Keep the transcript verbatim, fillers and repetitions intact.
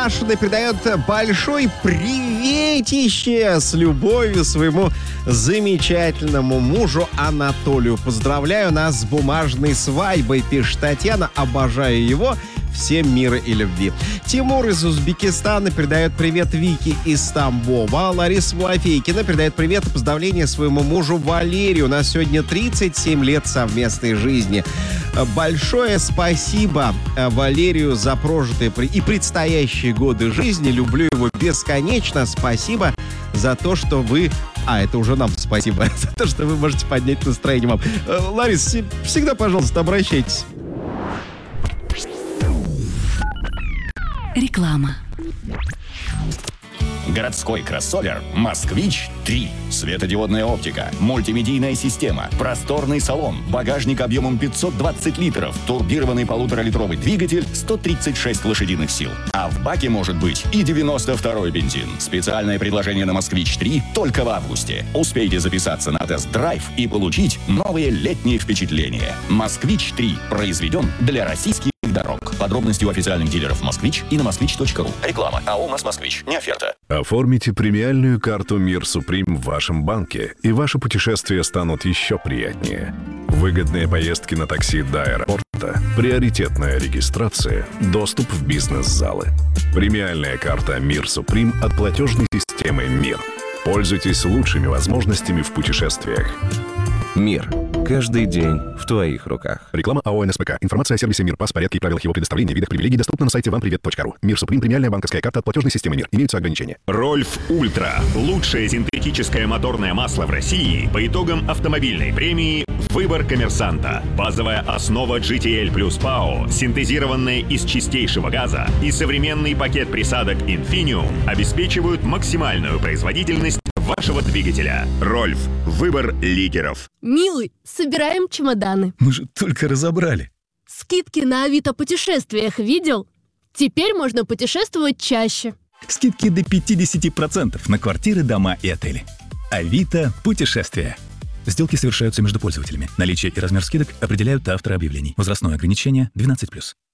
Машина передает большой приветище с любовью своему замечательному мужу Анатолию. Поздравляю нас с бумажной свадьбой, пишет Татьяна. Обожаю его. Всем мира и любви. Тимур из Узбекистана передает привет Вике из Тамбова. Лариса Малафейкина передает привет и поздравления своему мужу Валерию. У нас сегодня тридцать семь лет совместной жизни. Большое спасибо Валерию за прожитые и предстоящие годы жизни. Люблю его бесконечно. Спасибо за то, что вы... А, это уже нам спасибо. За то, что вы можете поднять настроение вам. Лариса, всегда, пожалуйста, обращайтесь. Реклама. Городской кроссовер «Москвич три». Светодиодная оптика, мультимедийная система, просторный салон, багажник объемом пятьсот двадцать литров, турбированный полуторалитровый двигатель, сто тридцать шесть лошадиных сил. А в баке может быть и девяносто второй бензин. Специальное предложение на «Москвич три» только в августе. Успейте записаться на тест-драйв и получить новые летние впечатления. «Москвич три» произведен для российских дорог. Подробности у официальных дилеров «Москвич» и на москвич точка ру. Реклама. АО «У нас Москвич». Не оферта. Оформите премиальную карту «Мир Суприм» в вашем банке, и ваши путешествия станут еще приятнее. Выгодные поездки на такси до аэропорта, приоритетная регистрация, доступ в бизнес-залы. Премиальная карта «Мир Суприм» от платежной системы «Мир». Пользуйтесь лучшими возможностями в путешествиях. «Мир». Каждый день в твоих руках. Реклама АО «НСПК». Информация о сервисе «Мир». Пас, порядке и правилах его предоставления, видах привилегий доступна на сайте вам привет точка ру. «Мир Суприм» — премиальная банковская карта от платежной системы «Мир». Имеются ограничения. Рольф Ультра. Лучшее синтетическое моторное масло в России по итогам автомобильной премии «Выбор коммерсанта». Базовая основа джи ти эл плюс ПАО, синтезированная из чистейшего газа, и современный пакет присадок Infinium обеспечивают максимальную производительность вашего двигателя. Рольф. Выбор лидеров. Милый, собираем чемоданы. Мы же только разобрали. Скидки на Авито путешествиях видел? Теперь можно путешествовать чаще. Скидки до пятьдесят процентов на квартиры, дома и отели. Авито путешествия. Сделки совершаются между пользователями. Наличие и размер скидок определяют авторы объявлений. Возрастное ограничение двенадцать плюс.